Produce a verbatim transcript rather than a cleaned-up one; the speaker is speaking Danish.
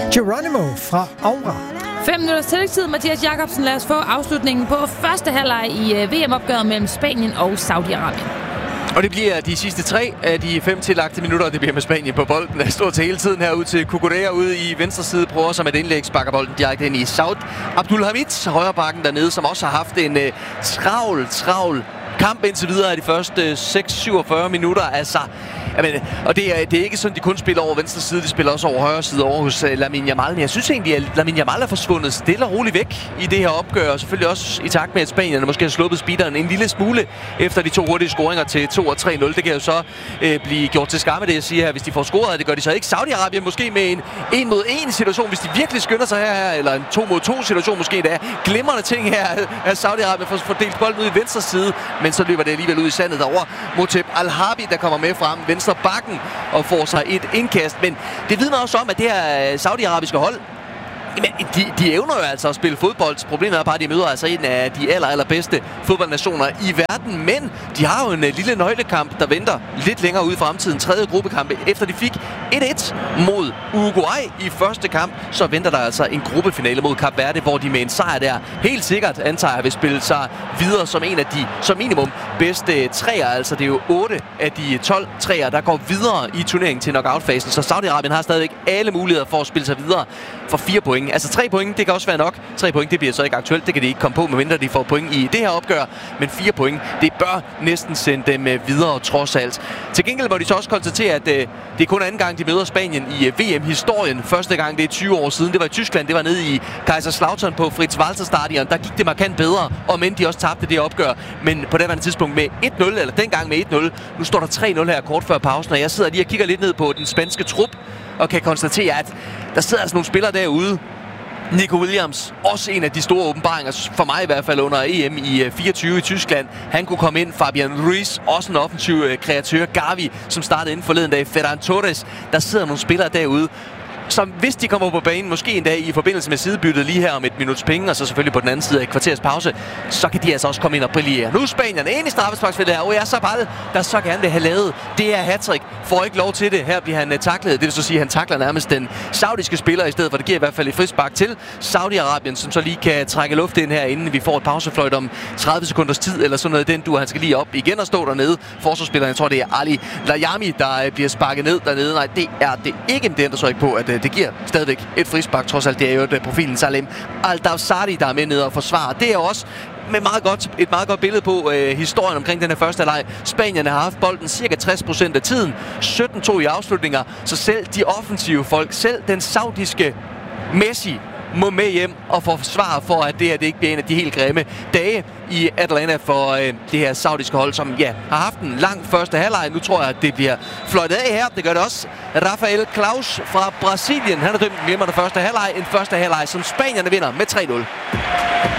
Geronimo fra Aura. Fem minutters tillægstid, Mathias Jacobsen. Lad os få afslutningen på første halvleg i V M-opgøret mellem Spanien og Saudi-Arabien. Og det bliver de sidste tre af de fem tillagte minutter, det bliver med Spanien på bolden. Stort til hele tiden her ud til Cucurella ude i venstre side. Prøver som et indlæg, sparker bolden direkte ind i Saud Abdulhamid, højrebakken dernede, som også har haft en uh, travl, travl kamp indtil videre af de første seks syvogfyrre minutter. Altså, jamen, og det er, det er ikke sådan, de kun spiller over venstre side, de spiller også over højre side over hos uh, Lamine Yamal. Men jeg synes egentlig, at Lamine Yamal er forsvundet stille og roligt væk i det her opgør. Og selvfølgelig også i takt med, at Spanien måske har sluppet speederen en lille smule efter de to hurtige scoringer til to og tre nul. Det kan jo så uh, blive gjort til skamme, det jeg siger her, hvis de får scoret. Det gør de så ikke. Saudi-Arabien måske med en en mod en situation, hvis de virkelig skynder sig her, eller en to mod to situation måske endda. Glimrende ting her af Saudi-Arabien for at få delt bolden ud i venstre side, men så løber det alligevel ud i sandet derovre. Moteb Al-Harbi, der kommer med frem venstre bakken og får sig et indkast. Men det vidner også om, at det her saudiarabiske hold, jamen, de, de evner jo altså at spille fodbold. Problemet er bare, at de møder altså en af de aller, allerbedste fodboldnationer i verden. Men de har jo en uh, lille nøglekamp, der venter lidt længere ude i fremtiden. Tredje gruppekamp. Efter de fik et et mod Uruguay i første kamp, så venter der altså en gruppefinale mod Kap Verde, hvor de med en sejr der helt sikkert antager at vil spille sig videre som en af de, som minimum, bedste træer. Altså det er jo otte af de tolv træer, der går videre i turneringen til knockout-fasen. Så Saudi-Arabien har stadigvæk alle muligheder for at spille sig videre for fire point. Altså tre point, det kan også være nok. Tre point, det bliver så ikke aktuelt. Det kan de ikke komme på, medmindre de får point i det her opgør. Men fire point, det bør næsten sende dem videre trods alt. Til gengæld må de så også konstatere, at øh, det er kun anden gang, de møder Spanien i øh, V M-historien. Første gang, det er tyve år siden. Det var i Tyskland. Det var nede i Kaiserslautern på Fritz-Walter-stadion. Der gik det markant bedre, og men de også tabte det opgør. Men på det tidspunkt med et nul, eller dengang med et nul. Nu står der tre nul her kort før pausen, og jeg sidder lige og kigger lidt ned på den spanske trup, og kan konstatere, at der sidder altså nogle spillere derude. Nico Williams, også en af de store åbenbaringer, for mig i hvert fald under E M i fireogtyve i Tyskland. Han kunne komme ind. Fabian Ruiz, også en offensiv kreatør. Gavi, som startede inden forleden dag. Ferran Torres. Der sidder nogle spillere derude, som hvis de kommer på banen, måske endda i forbindelse med sidebyttet lige her om et minuts penge, og så selvfølgelig på den anden side af et kvarters pause, så kan de altså også komme ind og brillere. Nu er Spanierne ind i straffesparksfeltet her. Oyarzabal, der så gerne vil have lavet det her hattrick, får ikke lov til det. Her bliver han uh, taklet. Det vil så sige, at han takler nærmest den saudiske spiller i stedet for. Det giver i hvert fald et frispark til Saudi-Arabien, som så lige kan trække luft ind her, inden vi får et pausefløjt om tredive sekunders tid, eller sådan noget. Den du, han skal lige op igen og stå dernede. Forsvarsspilleren, jeg tror det er Ali Layami, der uh, bliver sparket ned dernede. Nej, det er det ikke. Det ændrer så ikke på, at uh, det giver stadigvæk et frispark, trods alt. Det er jo et profilen Salem Al-Dawsari, der er med ned og forsvarer. Det er også med meget godt, et meget godt billede på øh, historien omkring den her første halvleg. Spanierne har haft bolden cirka tres procent af tiden. sytten to i afslutninger. Så selv de offensive folk, selv den saudiske Messi, må med hjem og forsvare for, at det her det ikke bliver en af de helt grimme dage i Atlanta for øh, det her saudiske hold, som ja, har haft en lang første halvleg. Nu tror jeg, at det bliver fløjtet af her. Det gør det også. Rafael Claus fra Brasilien. Han har dømt en glimrende første halvleg. En første halvleg, som Spanierne vinder med tre nul.